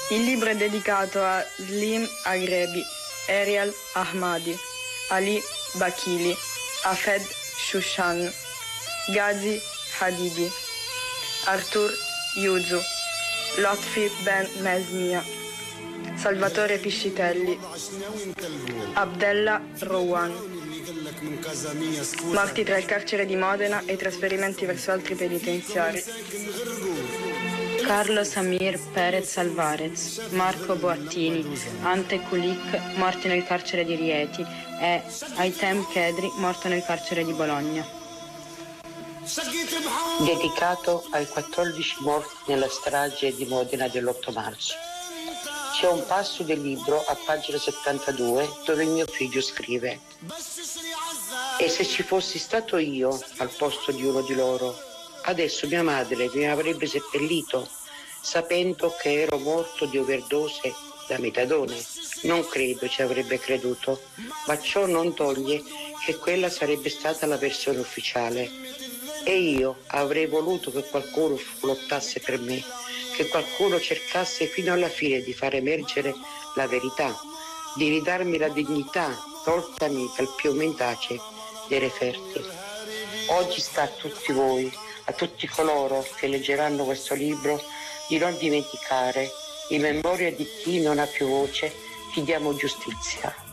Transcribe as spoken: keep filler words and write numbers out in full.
Il libro è dedicato a Slim Agrebi, Ariel Ahmadi, Ali Bakili, Hafed Shushan, Ghazi Hadidi, Artur Yuzu, Lotfi Ben Mesmia, Salvatore Piscitelli, Abdella Rowan. Morti tra il carcere di Modena e i trasferimenti verso altri penitenziari. Carlos Amir Perez Alvarez, Marco Boattini, Ante Kulik, morti nel carcere di Rieti, e Aitem Kedri, morto nel carcere di Bologna. Dedicato ai quattordici morti nella strage di Modena dell'otto marzo. C'è un passo del libro a pagina settantadue dove mio figlio scrive: e se ci fossi stato io al posto di uno di loro, adesso mia madre mi avrebbe seppellito sapendo che ero morto di overdose da metadone. Non credo ci avrebbe creduto, ma ciò non toglie che quella sarebbe stata la versione ufficiale. E io avrei voluto che qualcuno lottasse per me, che qualcuno cercasse fino alla fine di far emergere la verità, di ridarmi la dignità toltami dal più mendace dei referti. Oggi sta a tutti voi, a tutti coloro che leggeranno questo libro, di non dimenticare, in memoria di chi non ha più voce, chiediamo giustizia.